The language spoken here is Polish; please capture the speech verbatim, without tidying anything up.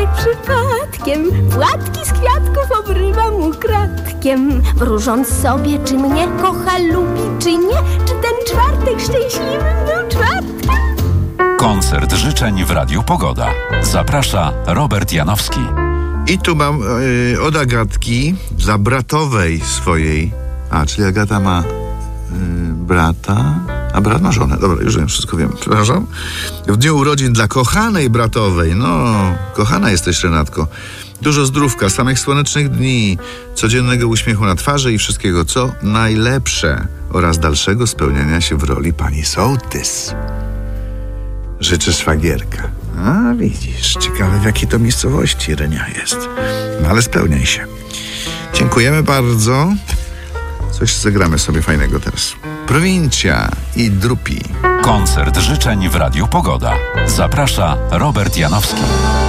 przypadkiem płatki z kwiatków obrywa mu kratkiem, wróżąc sobie, czy mnie kocha, lubi, czy nie, czy ten czwartek szczęśliwym był czwartkiem. Koncert życzeń w Radiu Pogoda. Zaprasza Robert Janowski. I tu mam yy, od Agatki dla bratowej swojej. A, czyli Agata ma yy, brata, a brat ma żonę. Dobra, już wiem, wszystko wiem. Przepraszam. W dniu urodzin dla kochanej bratowej. No, kochana jesteś, Renatko. Dużo zdrówka, samych słonecznych dni, codziennego uśmiechu na twarzy i wszystkiego, co najlepsze, oraz dalszego spełniania się w roli pani sołtys. Życzę szwagierka. A, widzisz, ciekawe w jakiej to miejscowości Renia jest. No ale spełniaj się. Dziękujemy bardzo. Coś zagramy sobie fajnego teraz. Prowincia i Drupi. Koncert życzeń w Radiu Pogoda. Zaprasza Robert Janowski.